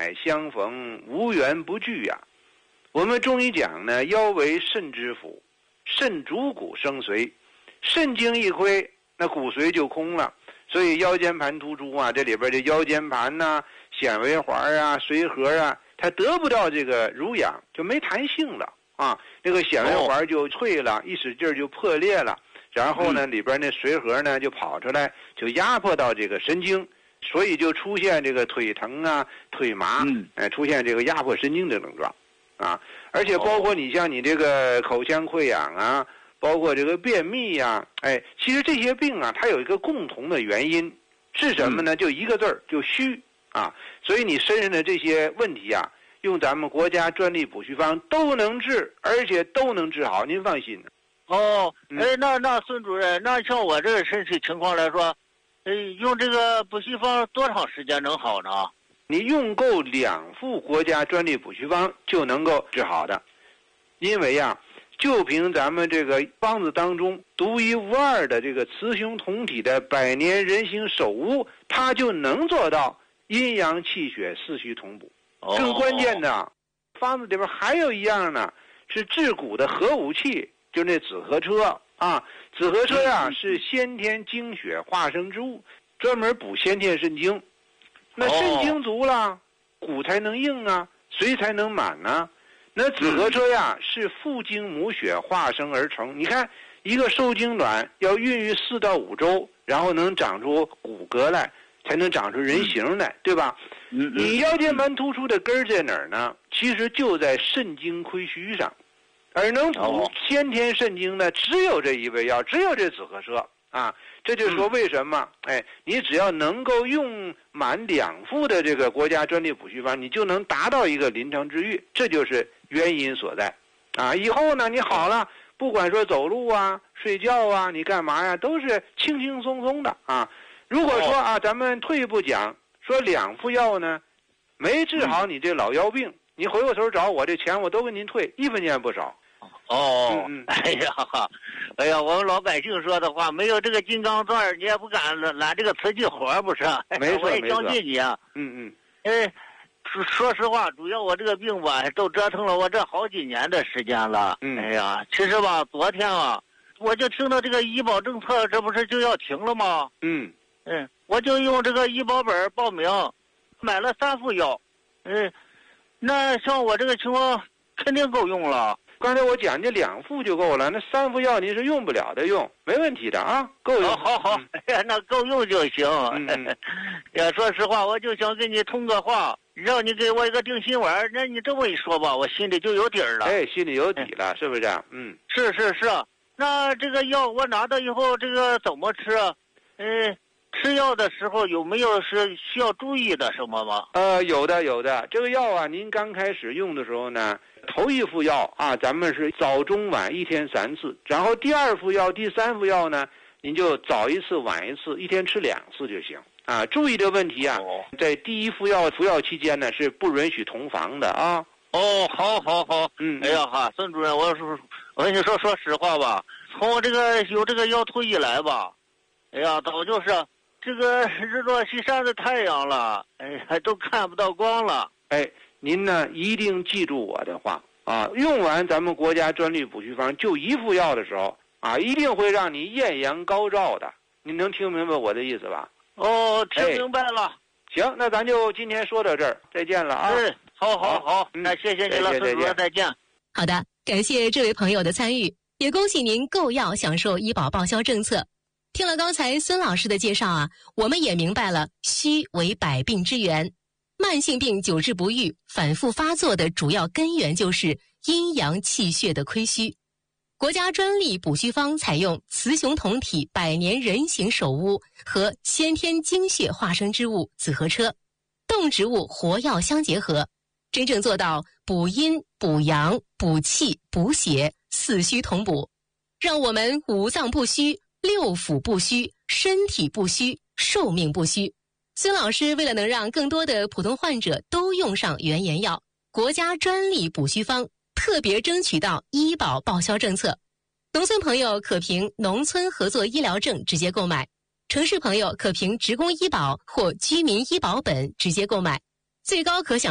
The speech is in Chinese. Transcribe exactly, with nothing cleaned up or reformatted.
乃相逢，无缘不聚呀、啊。我们中医讲呢，腰为肾之府，肾主骨生髓，肾经一亏，那骨髓就空了。所以腰间盘突出啊，这里边的腰间盘呐、啊、纤维环啊、髓核啊，它得不到这个濡养，就没弹性了啊。这个纤维环就脆了，一使劲就破裂了。然后呢，里边那髓核呢就跑出来，就压迫到这个神经，所以就出现这个腿疼啊、腿麻，哎，出现这个压迫神经的症状啊。而且包括你像你这个口腔溃疡啊，包括这个便秘呀、啊，哎，其实这些病啊，它有一个共同的原因是什么呢？就一个字儿，就虚啊。所以你身上的这些问题啊，用咱们国家专利补虚方都能治，而且都能治好，您放心。 哦，哎，那那孙主任，那像我这个身体情况来说，呃，用这个补虚方多长时间能好呢？ 你用够两副国家专利补虚方就能够治好的，因为呀、啊，就凭咱们这个方子当中独一无二的这个雌雄同体的百年人形首乌，它就能做到阴阳气血四虚同补。 哦、 更关键的，方子里边还有一样呢，是治骨的合武器。就那紫河车啊，紫河车呀、啊、是先天精血化生之物，专门补先天肾精。那肾精足了，骨才能硬啊，髓才能满啊。那紫河车呀是父精母血化生而成。你看，一个受精卵要孕育四到五周，然后能长出骨骼来，才能长出人形来，对吧？你腰间盘突出的根儿在哪儿呢？其实就在肾精亏虚上。而能补先天肾精的只有这一味药，只有这紫河车啊！这就是说为什么？哎，你只要能够用满两副的这个国家专利补虚方，你就能达到一个临床治愈，这就是原因所在啊！以后呢，你好了，不管说走路啊、睡觉啊，你干嘛呀，都是轻轻松松的啊！如果说啊，咱们退一步讲，说两副药呢，没治好你这老腰病，你回过头找我，这钱我都给您退，一分钱不少。 哦，嗯、哎呀，哎呀，我们老百姓说的话，没有这个金刚钻，你也不敢揽这个瓷器活，不是？ 没错， 我也相信你啊。 嗯嗯。 哎，说说实话，主要我这个病吧，都折腾了我这好几年的时间了。 嗯。 哎呀，其实吧，昨天啊，我就听到这个医保政策，这不是就要停了吗？ 嗯。 嗯，我就用这个医保本报名，买了三副药。嗯，那像我这个情况，肯定够用了。 刚才我讲这两副就够了，那三副药你是用不了的用，没问题的啊，够用。 好好好，哎呀，那够用就行。 嗯， 呀，说实话，我就想跟你通个话，让你给我一个定心丸。那你这么一说吧，我心里就有底儿了。 哎，心里有底了，是不是？嗯， 是是是。那这个药我拿到以后，这个怎么吃？嗯，吃药的时候有没有是需要注意的什么吗？ 呃，有的有的。这个药啊，您刚开始用的时候呢，头一副药啊，咱们是早中晚一天三次，然后第二副药、第三副药呢，您就早一次晚一次，一天吃两次就行啊。注意这问题啊， 哦、 在第一副药服药期间呢，是不允许同房的啊。 哦，好，好，好， 嗯， 哎呀哈，孙主任，我说，我跟你说，说实话吧，从我这个有这个腰突以来吧，哎呀，早就是这个日落西山的太阳了，哎呀，都看不到光了。 哎，您呢一定记住我的话啊，用完咱们国家专利补虚方就一副药的时候啊，一定会让你艳阳高照的。您能听明白我的意思吧？ 哦，听明白了。 哎、行，那咱就今天说到这儿，再见了啊。 嗯，好好好， 嗯、 那谢谢你了，孙主任，再见。 好的，感谢这位朋友的参与，也恭喜您购药享受医保报销政策。听了刚才孙老师的介绍啊，我们也明白了虚为百病之源，慢性病久治不愈、反复发作的主要根源就是阴阳气血的亏虚。国家专利补虚方采用雌雄同体百年人形首乌和先天精血化生之物紫河车，动植物活药相结合，真正做到补阴、补阳、补气、补血，四虚同补，让我们五脏不虚、六腑不虚、身体不虚、寿命不虚。孙老师为了能让更多的普通患者都用上原研药，国家专利补虚方特别争取到医保报销政策，农村朋友可凭农村合作医疗证直接购买，城市朋友可凭职工医保或居民医保本直接购买，最高可享